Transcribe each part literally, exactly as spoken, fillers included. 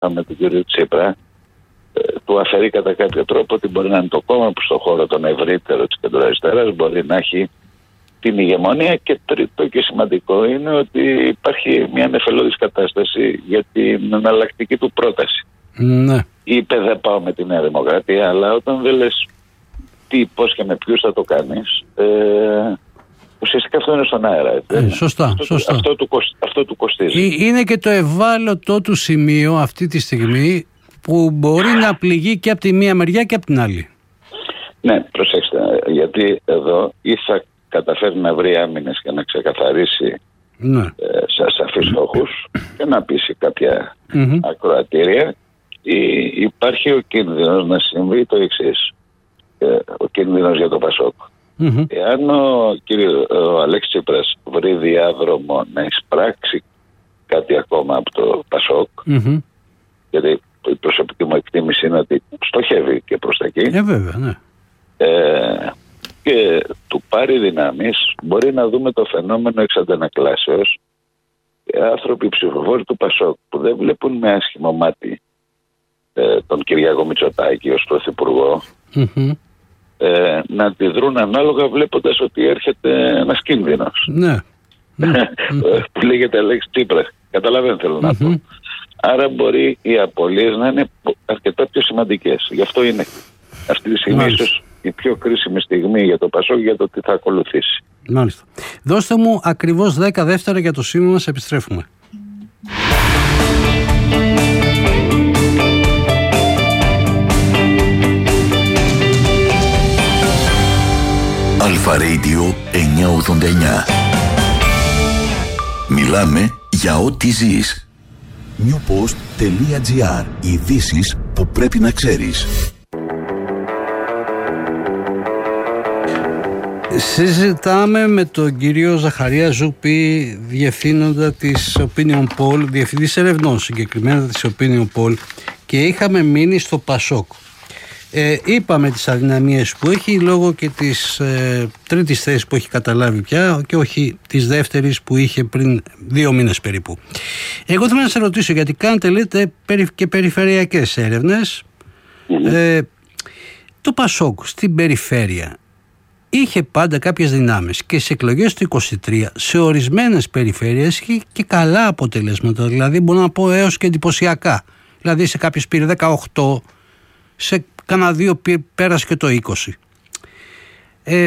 με τον κύριο Τσίπρα, του αφαιρεί κατά κάποιο τρόπο ότι μπορεί να είναι το κόμμα που στο χώρο τον ευρύτερο της κεντροαριστεράς μπορεί να έχει την ηγεμονία. Και τρίτο και σημαντικό είναι ότι υπάρχει μια νεφελώδης κατάσταση για την εναλλακτική του πρόταση. Ναι. Είπε δεν πάω με τη Νέα Δημοκρατία, αλλά όταν δεν λες τι, πώς και με ποιους θα το κάνεις, ε, ουσιαστικά αυτό είναι στον αέρα. Ε, σωστά, αυτό, σωστά. Αυτό, του, αυτό του κοστίζει. Είναι και το ευάλωτο του σημείο αυτή τη στιγμή που μπορεί να πληγεί και από τη μία μεριά και από την άλλη. Ναι, προσέξτε, γιατί εδώ ή θα καταφέρει να βρει άμυνες και να ξεκαθαρίσει ναι. ε, σε σαφείς στόχους και να πείσει κάποια mm-hmm. ακροατήρια, ή υπάρχει ο κίνδυνος να συμβεί το εξής. Ε, ο κίνδυνος για το Πασόκ. Mm-hmm. Εάν ο, κύριο, ο Αλέξης Τσίπρας βρει διάδρομο να εισπράξει κάτι ακόμα από το Πασόκ, mm-hmm. γιατί η προσωπική μου εκτίμηση είναι ότι στοχεύει και προς τα εκεί, ε, βέβαια, ναι. ε, και του πάρει δυνάμεις, μπορεί να δούμε το φαινόμενο εξ αντανακλάσεως. Άνθρωποι ψηφοφόροι του Πασόκ που δεν βλέπουν με άσχημο μάτι ε, τον Κυριάκο Μητσοτάκη ως πρωθυπουργό, mm-hmm. ε, να αντιδρούν ανάλογα βλέποντας ότι έρχεται ένας κίνδυνος. Ναι. που λέγεται Αλέξη Τσίπρας. Καταλαβαίνω θέλω mm-hmm. να πω. Άρα μπορεί οι απολύες να είναι αρκετά πιο σημαντικές. Γι' αυτό είναι αυτή τη στιγμή ίσως η πιο κρίσιμη στιγμή για το Πασόκ για το τι θα ακολουθήσει. Μάλιστα. Δώστε μου ακριβώς δέκα δεύτερα για το σήμα μας, επιστρέφουμε. Αλφα Radio εννιακόσια ογδόντα εννιά. Μιλάμε για ό,τι ζεις. newpost.gr. Ειδήσεις που πρέπει να ξέρεις. Συζητάμε με τον κύριο Ζαχαρία Ζουπή, διευθύνοντα της Opinion Poll, διευθυντής ερευνών συγκεκριμένα της Opinion Poll, και είχαμε μείνει στο Πασόκ. Ε, είπαμε τις αδυναμίες που έχει λόγω και της ε, τρίτης θέσης που έχει καταλάβει πια και όχι της δεύτερης που είχε πριν δύο μήνες περίπου. Εγώ θέλω να σε ρωτήσω, γιατί κάνετε λέτε και περιφερειακές έρευνες. Ε, το Πασόκ στην περιφέρεια είχε πάντα κάποιες δυνάμεις και σε εκλογές του είκοσι τρία σε ορισμένες περιφέρειες είχε και καλά αποτελέσματα, δηλαδή μπορώ να πω έως και εντυπωσιακά. Δηλαδή σε κάποιες πήρε δεκαοκτώ, σε κάνα δύο πέρασε και το είκοσι. Ε,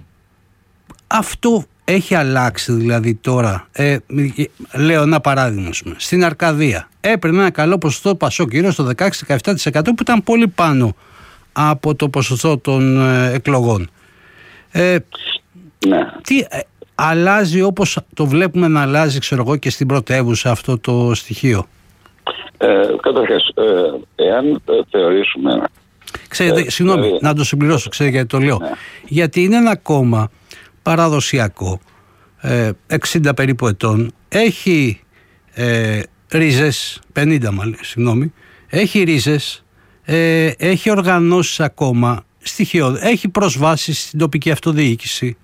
αυτό έχει αλλάξει δηλαδή τώρα. Ε, λέω ένα παράδειγμα. Στην Αρκαδία έπαιρνε ένα καλό ποσοστό Πασόκ γύρω στο δεκαέξι με δεκαεπτά τοις εκατό που ήταν πολύ πάνω από το ποσοστό των ε, εκλογών. Ε, ναι. Τι ε, αλλάζει όπως το βλέπουμε να αλλάζει, ξέρω εγώ, και στην πρωτεύουσα αυτό το στοιχείο? Ε, καταρχάς, ε, εάν ε, θεωρήσουμε... Ξέρετε, ε, συγγνώμη, ε, να το συμπληρώσω, ξέρετε γιατί το λέω. Ναι. Γιατί είναι ένα κόμμα παραδοσιακό, ε, εξήντα περίπου ετών, έχει ε, ρίζες, πενήντα μάλλον, συγγνώμη, έχει ρίζες, ε, έχει οργανώσεις ακόμα, στοιχείο, έχει προσβάσεις στην τοπική αυτοδιοίκηση.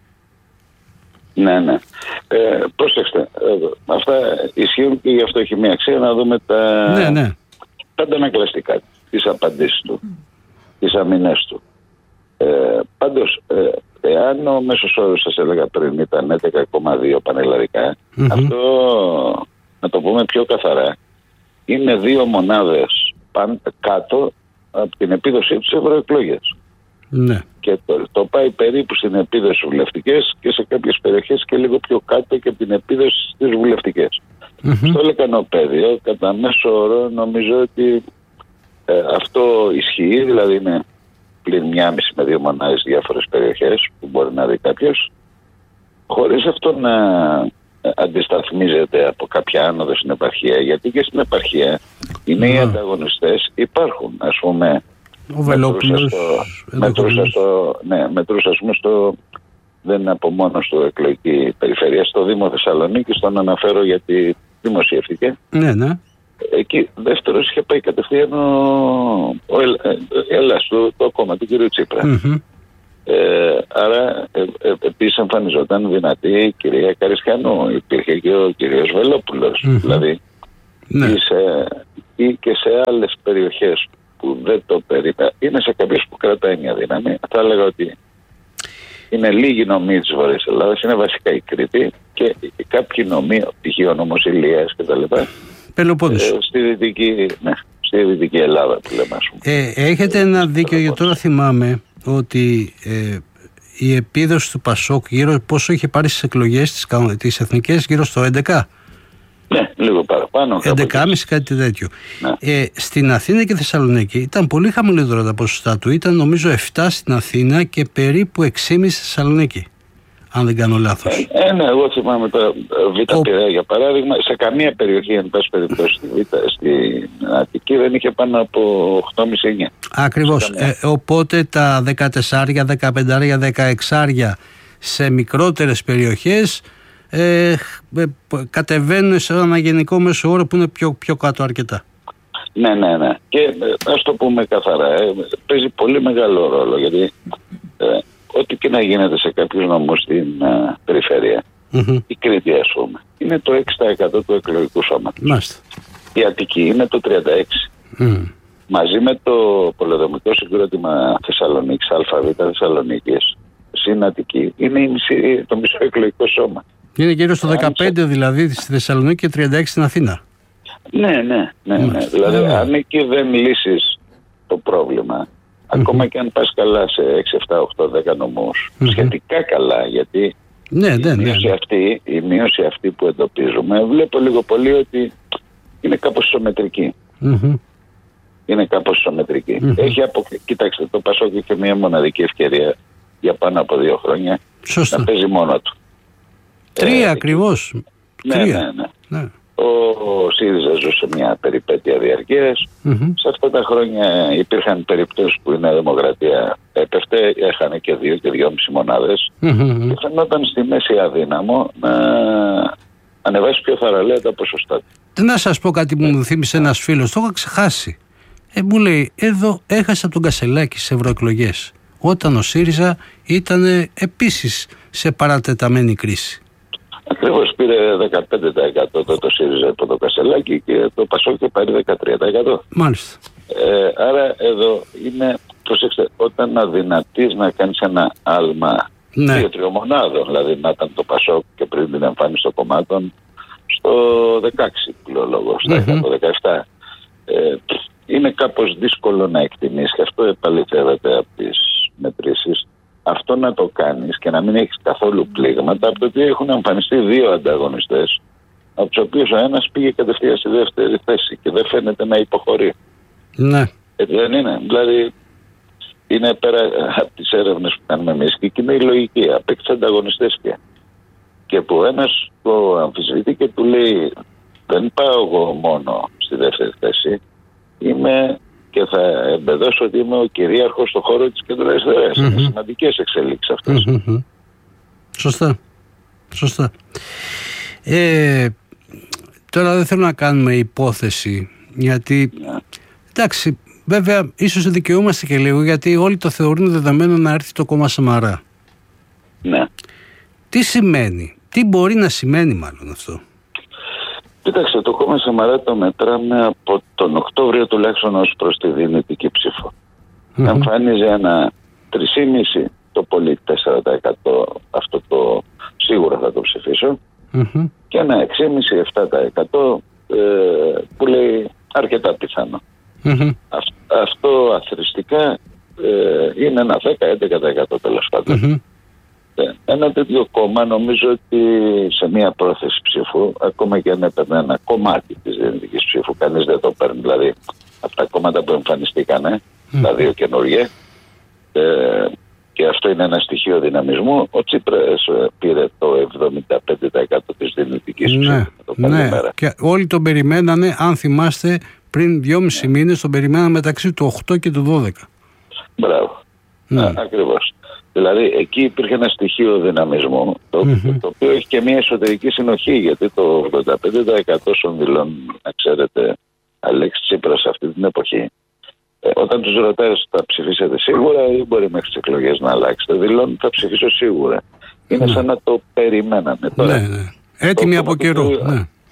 Ναι, ναι. Ε, πρόσεξτε, ε, αυτά ισχύουν και γι' αυτό έχει μια αξία να δούμε τα, ναι, ναι. τα αντανακλαστικά, τις απαντήσεις του, τις αμυνές του. Ε, πάντως, ε, εάν ο μέσος όρος, σας έλεγα πριν, ήταν έντεκα κόμμα δύο πανελλαδικά, mm-hmm. αυτό, να το πούμε πιο καθαρά, είναι δύο μονάδες παν, κάτω από την επίδοσή του σε ευρωεκλογές. Ναι. Και το, το πάει περίπου στην επίδοση βουλευτικές και σε κάποιες περιοχές και λίγο πιο κάτω και από την επίδοση στις βουλευτικές. Mm-hmm. Στο λεκανοπέδιο, κατά μέσο όρο, νομίζω ότι ε, αυτό ισχύει, δηλαδή είναι πλην μία μισή με δύο μονάδες διάφορες περιοχές που μπορεί να δει κάποιος, χωρίς αυτό να αντισταθμίζεται από κάποια άνοδο στην επαρχία, γιατί και στην επαρχία οι νέοι mm. ανταγωνιστές υπάρχουν, ας πούμε. Ο Βελόπουλος. Μετρούσα στο, ναι, μετρούσα, ας πούμε, στο, δεν είναι από μόνο στο εκλογική περιφέρεια, στο Δήμο Θεσσαλονίκη, τον αναφέρω γιατί δημοσιεύτηκε. Ναι, ναι. Εκεί δεύτερος είχε πάει κατευθείαν ο, ο Ελλάς, το, το κόμμα του κ. Τσίπρα. Mm-hmm. Ε, άρα ε, ε, επίσης εμφανιζόταν δυνατή η κυρία Καριστιανού, υπήρχε και ο κ. Βελόπουλος. Mm-hmm. Δηλαδή, ναι. Είσαι, ή και σε άλλες περιοχές που δεν το περίπου, είναι σε κάποιες που κρατάει μια δύναμη. Θα έλεγα ότι είναι λίγοι νομοί της Βορειάς Ελλάδας, είναι βασικά η Κρήτη και κάποιοι νομοί, π.χ. ο νόμος Ηλίας κτλ. Πελοπόννησο. Ε, στη δυτική, ναι, στη δυτική Ελλάδα που λέμε, ας πούμε. Ε, έχετε ένα δίκιο, γιατί τώρα θυμάμαι ότι ε, η επίδοση του Πασόκ γύρω, πόσο είχε πάρει στις εκλογές τις, τις εθνικές, γύρω στο έντεκα. Ναι, λίγο παραπάνω. έντεκα κόμμα πέντε, κάτι τέτοιο. Ναι. Ε, στην Αθήνα και Θεσσαλονίκη ήταν πολύ χαμηλότερα τα ποσοστά του. Ήταν νομίζω επτά στην Αθήνα και περίπου έξι κόμμα πέντε στη Θεσσαλονίκη. Αν δεν κάνω λάθος. Ε, ε, ναι, εγώ θυμάμαι τώρα Β' Ο... Πειραιά για παράδειγμα. Σε καμία περιοχή, εν πάση περιπτώσει, στη Β' στην Αττική δεν είχε πάνω από οκτώ κόμμα πέντε εννιά. Ακριβώς. Ε, οπότε τα δεκατέσσερα, δεκαπέντε, δεκαέξι σε μικρότερες περιοχές ε, ε, κατεβαίνουν σε ένα γενικό μέσο όρο που είναι πιο, πιο κάτω αρκετά. Ναι, ναι, ναι. Και ε, ας το πούμε καθαρά, ε, παίζει πολύ μεγάλο ρόλο, γιατί ε, ό,τι και να γίνεται σε κάποιους νομούς στην uh, περιφέρεια, mm-hmm. η Κρήτη, ας πούμε, είναι το έξι τοις εκατό του εκλογικού σώματος. Μάλιστα. Η Αττική είναι το τριάντα έξι τοις εκατό. Mm. Μαζί με το πολεοδομικό συγκρότημα Θεσσαλονίκης, ΑΒ Θεσσαλονίκης, συν Αττική, είναι η μισή, το μισό εκλογικό σώμα. Είναι γύρω στο δεκαπέντε δηλαδή στη Θεσσαλονίκη και τριάντα έξι στην Αθήνα. Ναι, ναι, ναι. ναι. Mm. Δηλαδή, mm. αν εκεί δεν λύσεις το πρόβλημα, mm-hmm. ακόμα και αν πας καλά σε έξι, επτά, οκτώ, δέκα νομούς, mm-hmm. σχετικά καλά, γιατί ναι, η, ναι, μείωση ναι. Αυτή, η μείωση αυτή που εντοπίζουμε, βλέπω λίγο πολύ ότι είναι κάπως ισομετρική. Mm-hmm. Είναι κάπως ισομετρική. Mm-hmm. Έχει απο... Κοιτάξτε, το Πασόκ είχε μια μοναδική ευκαιρία για πάνω από δύο χρόνια. Σωστά. Να παίζει μόνο του. Τρία ε, ακριβώς. Ναι, Τρία. Ναι, ναι. ναι. Ο ΣΥΡΙΖΑ ζούσε μια περιπέτεια διαρκείας. Mm-hmm. Σε αυτά τα χρόνια υπήρχαν περιπτώσεις που η Νέα Δημοκρατία έπεφτε, έχανε και δύο και δυόμιση μονάδες. Mm-hmm. Και φαινόταν στη μέση αδύναμο να ανεβάσει πιο θαραλέα τα ποσοστά. Να σας πω κάτι που μου θύμισε ένας φίλος, το είχα ξεχάσει. Ε, μου λέει, εδώ έχασα από τον Κασελάκη σε ευρωεκλογές, όταν ο ΣΥΡΙΖΑ ήταν επίσης σε παρατεταμένη κρίση. Ακριβώς, πήρε δεκαπέντε τοις εκατό το, το ΣΥΡΙΖΑ από το Κασελάκη και το Πασόκ πάρει δεκατρία τοις εκατό. Μάλιστα. Ε, άρα εδώ είναι, προσέξτε, όταν αδυνατείς να κάνεις ένα άλμα ναι. δύο-τριών μονάδων, δηλαδή να ήταν το Πασόκ και πριν την εμφάνιση των κομμάτων στο δεκαέξι πλειολόγο, στα mm-hmm. δεκαεπτά. Ε, είναι κάπως δύσκολο να εκτιμήσεις και αυτό επαληθεύεται από τις μετρήσεις. Αυτό να το κάνεις και να μην έχεις καθόλου πλήγματα, από το ότι έχουν εμφανιστεί δύο ανταγωνιστές, από τους οποίους ο ένας πήγε κατευθείαν στη δεύτερη θέση και δεν φαίνεται να υποχωρεί. Ναι. Έτσι δεν είναι? Δηλαδή είναι πέρα από τις έρευνες που κάνουμε εμείς και είναι η λογική. Απέκτησε ανταγωνιστές και, και που ένας το αμφισβητεί και του λέει δεν πάω εγώ μόνο στη δεύτερη θέση, είμαι και θα εμπεδώσω ότι είμαι ο κυρίαρχος στον χώρο της κεντροαριστεράς. Mm-hmm. Είναι σημαντικές εξελίξεις αυτές. Mm-hmm. Σωστά. Σωστά. Ε, τώρα δεν θέλω να κάνουμε υπόθεση, γιατί yeah. εντάξει, βέβαια ίσως δικαιούμαστε και λίγο, γιατί όλοι το θεωρούν δεδομένο να έρθει το κόμμα Σαμαρά. Ναι. Τι σημαίνει, τι μπορεί να σημαίνει μάλλον αυτό? Κοίταξε, το κόμμα Σαμαρά το μετράμε από τον Οκτώβριο τουλάχιστον ως προς τη δυνητική ψήφο. Mm-hmm. Εμφανίζει ένα τρία κόμμα πέντε το πολύ τέσσερα τοις εκατό, αυτό το σίγουρα θα το ψηφίσω, mm-hmm. και ένα έξι κόμμα πέντε με επτά τοις εκατό ε, που λέει αρκετά πιθανό. Mm-hmm. Α, αυτό αθρηστικά ε, είναι ένα δέκα με έντεκα τοις εκατό τέλος πάντων. Mm-hmm. Ένα τέτοιο κόμμα νομίζω ότι σε μια πρόθεση ψήφου, ακόμα και αν έπαιρνε ένα κομμάτι της δυνητικής ψήφου, κανείς δεν το παίρνει, δηλαδή από τα κόμματα που εμφανιστήκανε, mm. τα δύο καινούργια, ε, και αυτό είναι ένα στοιχείο δυναμισμού. Ο Τσίπρας πήρε το εβδομήντα πέντε τοις εκατό της δυνητικής ναι, ψήφου. Το ναι, και όλοι τον περιμένανε, αν θυμάστε, πριν δυόμισι ναι. μήνες τον περιμένανε μεταξύ του οκτώ και του δώδεκα. Μπράβο, ναι. Α, ακριβώς. Δηλαδή εκεί υπήρχε ένα στοιχείο δυναμισμού, το, mm-hmm. το οποίο έχει και μια εσωτερική συνοχή, γιατί το ογδόντα πέντε τοις εκατό των δηλώνουν, να ξέρετε, Αλέξη Τσίπρας αυτή την εποχή, ε, όταν τους ρωτάς θα ψηφίσετε σίγουρα ή μπορεί μέχρι τις εκλογές να αλλάξετε, δηλώνουν θα ψηφίσω σίγουρα. Είναι mm-hmm. σαν να το περιμένανε τώρα. Ναι, ναι. Έτοιμοι από καιρό. Του, ναι.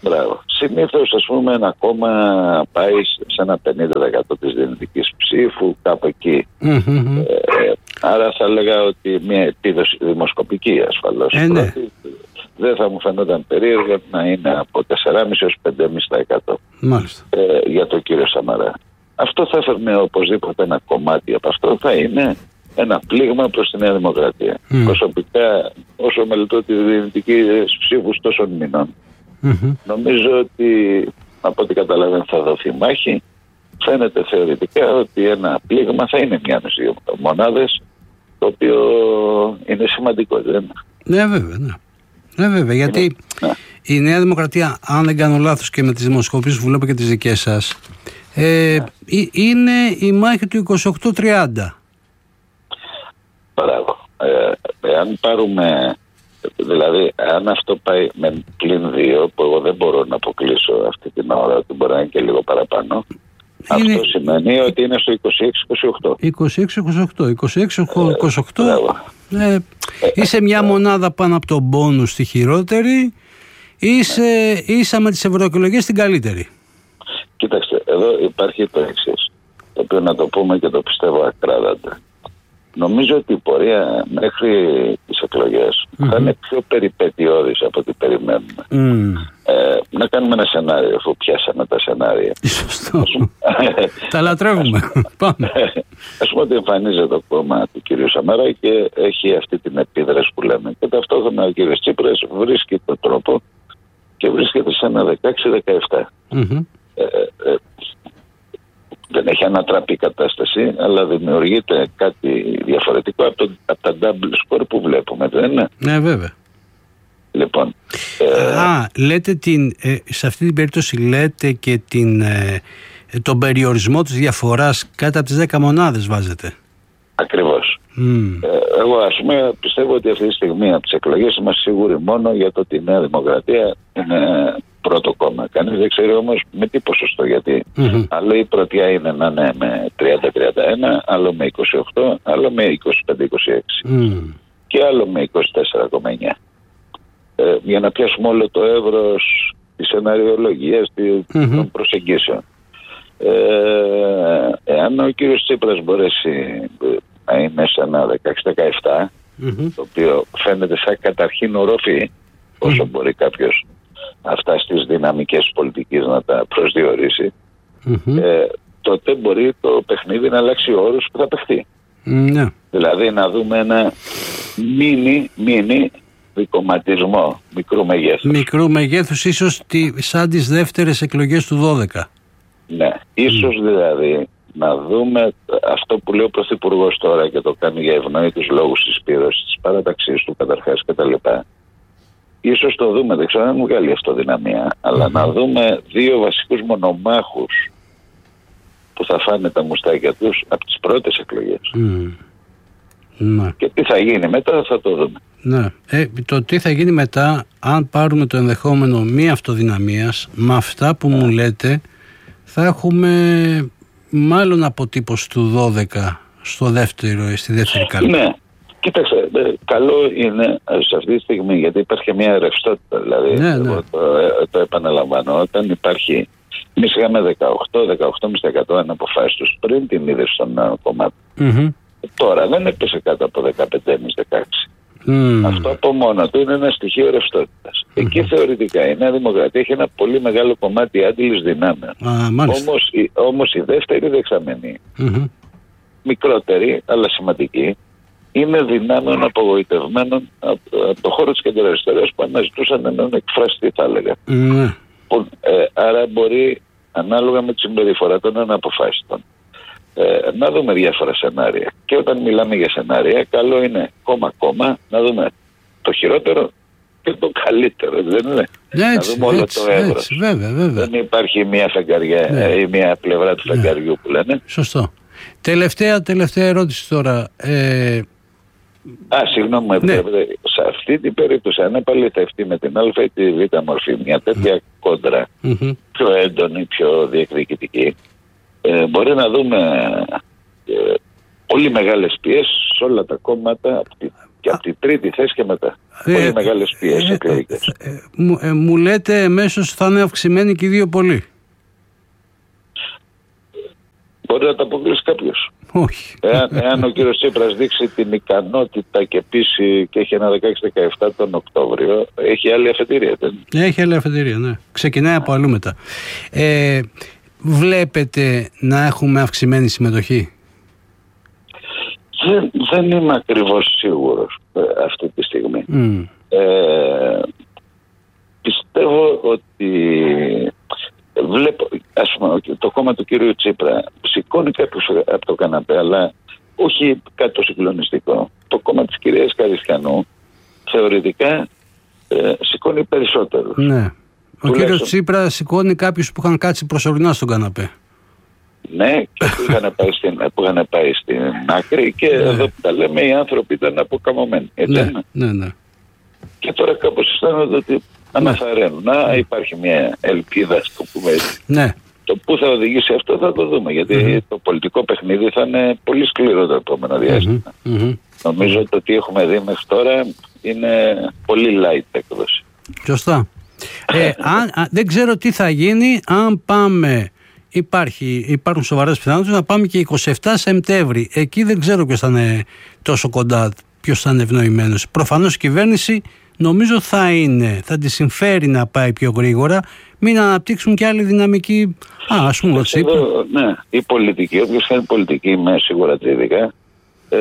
Μπράβο. Συνήθως, ας πούμε, ένα κόμμα πάει σε ένα πενήντα τοις εκατό της δυνητικής ψήφου, κάπου εκεί. Mm-hmm. Ε, άρα θα έλεγα ότι μια επίδοση δημοσκοπική ασφαλώς. Ε, ναι. Δεν θα μου φαινόταν περίεργο να είναι από τέσσερα κόμμα πέντε έως πέντε κόμμα πέντε τοις εκατό. Μάλιστα. Ε, για τον κύριο Σαμαρά. Αυτό θα έφερνε οπωσδήποτε ένα κομμάτι από αυτό, θα είναι ένα πλήγμα προς τη Νέα Δημοκρατία. Mm. Προσωπικά, όσο μελετώ τη δυνητική ψήφους τόσων μηνών, mm-hmm. νομίζω ότι από ό,τι καταλαβαίνω θα δοθεί μάχη. Φαίνεται θεωρητικά ότι ένα πλήγμα θα είναι μια δύο μονάδες, το οποίο είναι σημαντικό, δεν? Ναι, βέβαια, ναι. Ναι, βέβαια, γιατί ναι. η Νέα Δημοκρατία, αν δεν κάνω λάθος και με τις δημοσκοπήσεις που βλέπω και τις δικές σας, ε, ναι. είναι η μάχη του είκοσι οκτώ τριάντα. Μπράβο. Ε, εάν πάρουμε, δηλαδή, αν αυτό πάει με πλην δύο, που εγώ δεν μπορώ να αποκλείσω αυτή την ώρα, ότι μπορεί να είναι και λίγο παραπάνω, είναι... αυτό σημαίνει ότι είναι στο είκοσι έξι είκοσι οκτώ. είκοσι έξι είκοσι οκτώ. είκοσι έξι είκοσι οκτώ. Ε, ε, είσαι μια μονάδα πάνω από τον πόνους στη χειρότερη, είσαι ναι. ίσα με τις ευρωεκλογές στην καλύτερη. Κοίταξτε, εδώ υπάρχει το εξής, το οποίο να το πούμε και το πιστεύω ακράδαντα. Νομίζω ότι η πορεία μέχρι τις εκλογές mm-hmm. θα είναι πιο περιπετειώδης από ό,τι περιμένουμε. Mm. Ε, να κάνουμε ένα σενάριο, αφού πιάσαμε τα σενάρια. Σωστό. Τα λατρεύουμε. Πάμε. Ας πούμε ότι εμφανίζεται το κόμμα του κ. Σαμαρά και έχει αυτή την επίδραση που λέμε. Και ταυτόχρονα ο κ. Τσίπρας βρίσκει τον τρόπο και βρίσκεται σε ένα δεκαέξι δεκαεπτά. Mm-hmm. Ε, ε, δεν έχει ανατραπεί η κατάσταση, αλλά δημιουργείται κάτι διαφορετικό από, το, από τα double score που βλέπουμε, δεν είναι? Ναι, βέβαια. Λοιπόν, ε... Α, λέτε την, ε, σε αυτή την περίπτωση λέτε και την, ε, τον περιορισμό της διαφοράς κάτω από τις δέκα μονάδες βάζετε. Ακριβώς. Mm. Ε, εγώ ας πούμε πιστεύω ότι αυτή τη στιγμή από τις εκλογές είμαστε σίγουροι μόνο για το ότι η Νέα Δημοκρατία είναι πρώτο κόμμα. Κανείς δεν ξέρει όμως με τι ποσοστό, γιατί mm-hmm. άλλο η πρωτιά είναι να είναι με τριάντα τριάντα ένα, άλλο με είκοσι οκτώ, άλλο με είκοσι πέντε είκοσι έξι mm. και άλλο με είκοσι τέσσερα κόμμα εννιά. Ε, για να πιάσουμε όλο το εύρος της σεναριολογίας, mm-hmm. των προσεγγίσεων. Ε, εάν ο κύριος Τσίπρας μπορέσει να είναι σε ένα δεκαέξι δεκαεπτά, mm-hmm. το οποίο φαίνεται σαν καταρχήν οροφή, όσο mm-hmm. μπορεί κάποιος αυτά στις δυναμικές πολιτικής να τα προσδιορίσει, mm-hmm. ε, τότε μπορεί το παιχνίδι να αλλάξει όρους που θα παιχτεί. Mm-hmm. Δηλαδή να δούμε ένα μίνι, μίνι δικομματισμό μικρού μεγέθους. Μικρού μεγέθους, ίσως τη, σαν τις δεύτερες εκλογές του δώδεκα. Ναι, ίσως mm. δηλαδή να δούμε αυτό που λέει ο Πρωθυπουργός τώρα και το κάνει για ευνοήτους λόγους της πύρωσης, της παραταξής του καταρχάς κτλ. Ίσως το δούμε, δεν ξέρω αν μου βγάλει αυτό δυναμία, αλλά mm-hmm. να δούμε δύο βασικούς μονομάχους που θα φάνε τα μουστάκια τους από τις πρώτες εκλογές. Mm. Ναι. Και τι θα γίνει μετά θα το δούμε. Ναι. Ε, το τι θα γίνει μετά, αν πάρουμε το ενδεχόμενο μη αυτοδυναμίας, με αυτά που ναι. μου λέτε, θα έχουμε μάλλον αποτύπωση του δώδεκα στο δεύτερο, στη δεύτερη κάλπη. Ναι. Κοίταξε, καλό είναι σε αυτή τη στιγμή, γιατί υπάρχει μια ρευστότητα. Δηλαδή, ναι, ναι. εγώ το, το επαναλαμβάνω, όταν υπάρχει. Εμείς είχαμε δεκαοκτώ με δεκαοκτώ κόμμα πέντε τοις εκατό αναποφάσεις τους πριν την ίδρυση των κομμάτων. Mm-hmm. Τώρα δεν έπεσε κάτω από δεκαπέντε με δεκαέξι. Mm. Αυτό από μόνο του είναι ένα στοιχείο ρευστότητας. Mm-hmm. Εκεί θεωρητικά η Νέα Δημοκρατία έχει ένα πολύ μεγάλο κομμάτι άντιλης δυνάμεων. Ah, όμως, η, όμως η δεύτερη δεξαμενή, mm-hmm. μικρότερη αλλά σημαντική, είναι δυνάμεων απογοητευμένων από, από το χώρο της κεντροαριστεράς που αναζητούσαν έναν εκφραστή, θα έλεγα. Mm. Που, ε, άρα μπορεί ανάλογα με τη συμπεριφορά των αναποφάσιστων ε, να δούμε διάφορα σενάρια. Και όταν μιλάμε για σενάρια, καλό είναι κόμμα-κόμμα να δούμε το χειρότερο και το καλύτερο. Δεν είναι. Έτσι, να δούμε όλο έτσι, το εύρος. Έτσι, βέβαια, βέβαια. Δεν υπάρχει μία φεγγαριά ναι. ή μία πλευρά του φεγγαριού ναι. που λένε. Σωστό. Τελευταία, τελευταία ερώτηση τώρα. Ε... Α, συγγνώμη, ναι. σε αυτή την περίπτωση, αν επαληθευτεί με την α ή τη β μορφή μια τέτοια κόντρα, mm-hmm. πιο έντονη, πιο διεκδικητική, ε, μπορεί να δούμε ε, πολύ μεγάλες πιέσεις σε όλα τα κόμματα, από τη Και από την τρίτη θέση και μετά. Ε, πολύ μεγάλες πιέσεις εκλογικές. Ε, ε, μου, ε, μου λέτε εμέσως θα είναι αυξημένοι και οι δύο πολύ. Μπορεί να το αποκλείσει κάποιος. Όχι. Εάν, εάν ο κύριος Τσίπρας δείξει την ικανότητα και πείσει και έχει ένα δεκαέξι δεκαεπτά τον Οκτώβριο, έχει άλλη αφετηρία. Δεν? Έχει άλλη αφετηρία, ναι. Ξεκινάει από αλλού μετά. Ε, βλέπετε να έχουμε αυξημένη συμμετοχή? Δεν, δεν είμαι ακριβώς σίγουρος ε, αυτή τη στιγμή. Mm. Ε, πιστεύω ότι βλέπω, ας πούμε, το κόμμα του κύριου Τσίπρα σηκώνει κάποιους από το καναπέ, αλλά όχι κάτι το συγκλονιστικό. Το κόμμα της κυρίας Καριστιανού θεωρητικά ε, σηκώνει περισσότερο. Ναι. Ο κύριος Τσίπρα σηκώνει κάποιους που είχαν κάτσει προσωρινά στον καναπέ. Ναι, και που είχαν πάει στην, που είχαν πάει στην άκρη και ναι. Εδώ που τα λέμε οι άνθρωποι ήταν αποκαμωμένοι. Ναι, ναι, ναι. Και τώρα κάπως αισθάνονται ότι αναθαρραίνουν. Να υπάρχει μια ελπίδα, στο πούμε έτσι. Ναι. Το πού θα οδηγήσει αυτό θα το δούμε. Γιατί mm-hmm. το πολιτικό παιχνίδι θα είναι πολύ σκληρό το επόμενο διάστημα. Mm-hmm. Mm-hmm. Νομίζω ότι ό,τι έχουμε δει μέχρι τώρα είναι πολύ light έκδοση. Σωστά. ε, αν, α, δεν ξέρω τι θα γίνει αν πάμε. Υπάρχει, υπάρχουν σοβαρές πιθανότητες να πάμε και είκοσι επτά Σεπτέμβρη. Εκεί δεν ξέρω ποιος θα είναι τόσο κοντά, ποιος θα είναι ευνοημένος. Προφανώς η κυβέρνηση νομίζω θα είναι, θα τη συμφέρει να πάει πιο γρήγορα, μην αναπτύξουν και άλλη δυναμική. Α, ας πούμε, έτσι. Ναι, η πολιτική, όποιος κάνει πολιτική με σίγουρα τρίδικα, ε,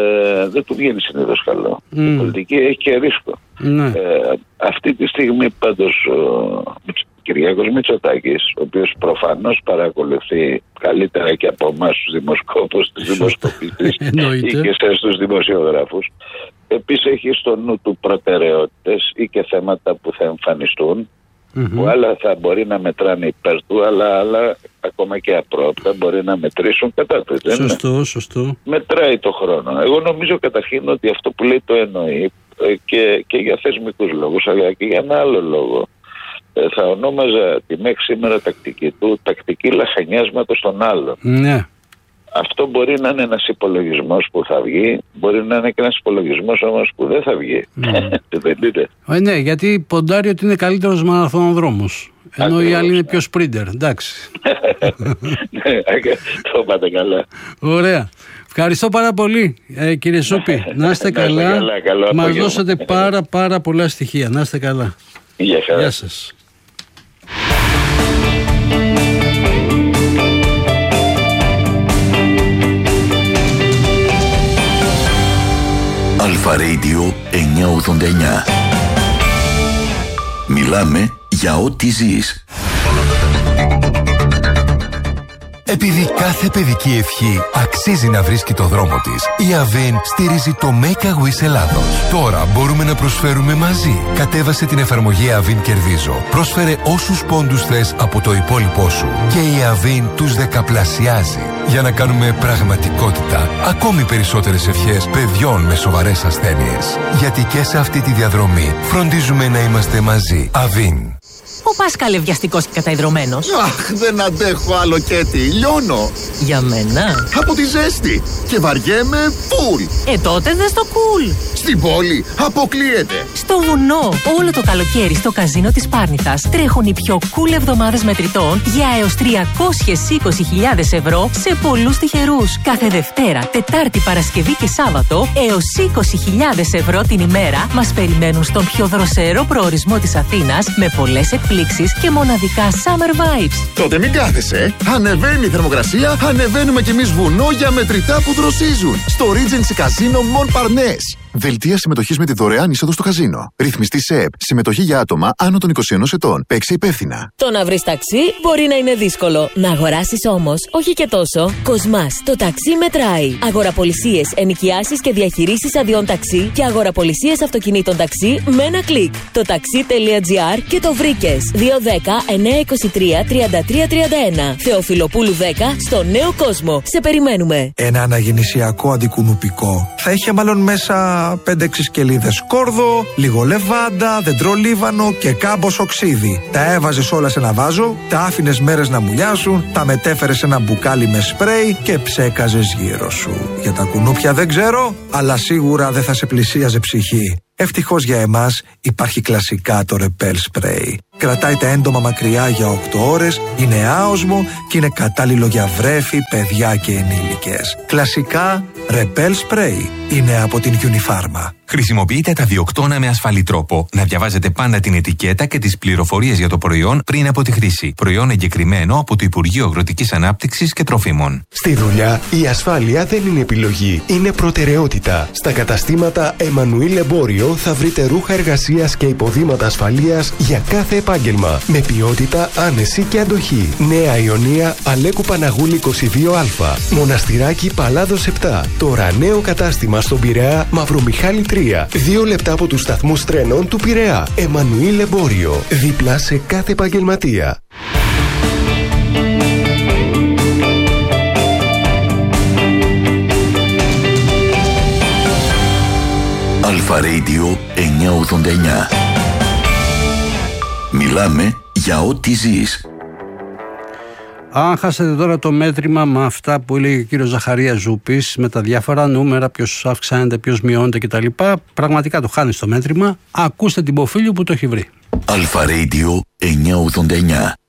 δεν του βγαίνει συνήθως καλό. Mm. Η πολιτική έχει και ρίσκο. Ναι. Ε, αυτή τη στιγμή πάντως ο Κυριάκος Μητσοτάκης, ο οποίος προφανώς παρακολουθεί καλύτερα και από εμάς τους δημοσκόπους, τους δημοσκοπητές ή και σε στους δημοσιογράφους, επίσης έχει στο νου του προτεραιότητες ή και θέματα που θα εμφανιστούν, mm-hmm. που άλλα θα μπορεί να μετράνε υπέρ του, αλλά άλλα ακόμα και απρόπτα μπορεί να μετρήσουν κατά του. Σωστό, σωστό. Μετράει το χρόνο. Εγώ νομίζω καταρχήν ότι αυτό που λέει το εννοεί και, και για θεσμικούς λόγους, αλλά και για ένα άλλο λόγο. Θα ονόμαζα τη μέχρι σήμερα τακτική του τακτική λαχανιάσματος των άλλων. Ναι. Αυτό μπορεί να είναι ένας υπολογισμός που θα βγει, μπορεί να είναι και ένας υπολογισμός όμως που δεν θα βγει. Mm. Δεν είναι. Ε, ναι, γιατί ποντάρει ότι είναι καλύτερος μαραθωνοδρόμος. Ενώ ακριβώς, οι άλλοι είναι πιο σπρίντερ. Εντάξει. Ναι, το πάτε καλά. Ωραία. Ευχαριστώ πάρα πολύ, ε, κύριε Σούπη. Να είστε καλά. Μας δώσατε πάρα πάρα πολλά στοιχεία. Να είστε καλά. Γεια σας. Γεια σας. Αλφα Radio εννιακόσια ογδόντα εννιά. Μιλάμε για ό,τι ζεις. Επειδή κάθε παιδική ευχή αξίζει να βρίσκει το δρόμο της, η Avin στηρίζει το Make a Wish Ελλάδος. Τώρα μπορούμε να προσφέρουμε μαζί. Κατέβασε την εφαρμογή Avin Κερδίζω. Πρόσφερε όσους πόντους θες από το υπόλοιπό σου. Και η Avin τους δεκαπλασιάζει. Για να κάνουμε πραγματικότητα ακόμη περισσότερες ευχές παιδιών με σοβαρές ασθένειες. Γιατί και σε αυτή τη διαδρομή φροντίζουμε να είμαστε μαζί. Avin. Ο Πάσχαλε βιαστικός και καταϊδρωμένος. Αχ, δεν αντέχω άλλο Κέτι, λιώνω. Για μένα. Από τη ζέστη και βαριέμαι φουλ. Ε, τότε δες το κουλ. Στην πόλη αποκλείεται. Στο βουνό, όλο το καλοκαίρι στο καζίνο της Πάρνηθας τρέχουν οι πιο cool εβδομάδες μετρητών για έως τριακόσιες είκοσι χιλιάδες ευρώ σε πολλούς τυχερούς. Κάθε Δευτέρα, Τετάρτη, Παρασκευή και Σάββατο έως είκοσι χιλιάδες ευρώ την ημέρα μας περιμένουν στον πιο δροσερό προορισμό της Αθήνας με πολλές εκπλήξεις και μοναδικά summer vibes. Τότε μην κάθεσαι. Ανεβαίνει η θερμοκρασία, ανεβαίνουμε κι εμείς βουνό για μετρητά που δροσίζουν. Στο Regency Casino Montparnasse. Δελτία συμμετοχής με τη δωρεάν είσοδο στο καζίνο. Ρυθμιστή ΣΕΠ. Συμμετοχή για άτομα άνω των είκοσι ένα ετών. Παίξε υπεύθυνα. Το να βρεις ταξί μπορεί να είναι δύσκολο. Να αγοράσεις όμως, όχι και τόσο. Κοσμάς. Το ταξί μετράει. Αγοραπολισίες, ενοικιάσεις και διαχειρήσεις αδειών ταξί και αγοραπολισίες αυτοκινήτων ταξί με ένα κλικ. Το ταξί.gr και το βρήκες. δύο δέκα εννιακόσια είκοσι τρία τριάντα τρία τριάντα ένα. Θεοφιλοπούλου δέκα στο Νέο Κόσμο. Σε περιμένουμε. Ένα αναγεννησιακό αντικουνουπικό θα είχε μάλλον μέσα πέντε έξι σκελίδες σκόρδο, λίγο λεβάντα, δεντρολίβανο και κάμποσο ξύδι. Τα έβαζες όλα σε ένα βάζο, τα άφηνες μέρες να μουλιάσουν, τα μετέφερες σε ένα μπουκάλι με σπρέι και ψέκαζες γύρω σου. Για τα κουνούπια δεν ξέρω, αλλά σίγουρα δεν θα σε πλησίαζε ψυχή. Ευτυχώς για εμάς υπάρχει κλασικά το Repel Spray. Κρατάει τα έντομα μακριά για οκτώ ώρες, είναι άοσμο και είναι κατάλληλο για βρέφη, παιδιά και ενήλικες. Κλασικά Repel Spray είναι από την Unifarma. Χρησιμοποιείτε τα διοκτώνα με ασφαλή τρόπο. Να διαβάζετε πάντα την ετικέτα και τις πληροφορίες για το προϊόν πριν από τη χρήση. Προϊόν εγκεκριμένο από το Υπουργείο Αγροτικής Ανάπτυξης και Τροφίμων. Στη δουλειά η ασφάλεια δεν είναι επιλογή, είναι προτεραιότητα. Στα καταστήματα Εμμανουήλ Εμπόριο θα βρείτε ρούχα εργασίας και υποδήματα ασφαλείας για κάθε επάγγελμα. Με ποιότητα, άνεση και αντοχή. Νέα Ιωνία, Αλέκου Παναγούλη είκοσι δύο Α. Μοναστηράκι Παλάδος επτά. Τώρα νέο κατάστημα στον Πειραιά, Μαυρομιχάλη τρία. Δύο λεπτά από τους σταθμούς τρένων του Πειραιά. Εμμανουήλ Εμπόριο. Δίπλα σε κάθε επαγγελματία. Αλφα Radio εννιακόσια ογδόντα εννιά. Μιλάμε για ό,τι ζεις. Αν χάσετε τώρα το μέτρημα με αυτά που έλεγε ο κύριος Ζαχαρίας Ζούπης, με τα διάφορα νούμερα, ποιος αυξάνεται, ποιος μειώνεται κτλ., πραγματικά το χάνεις το μέτρημα. Ακούστε την Ποφίλιο που το έχει βρει. Αλφα Radio εννιακόσια ογδόντα εννιά.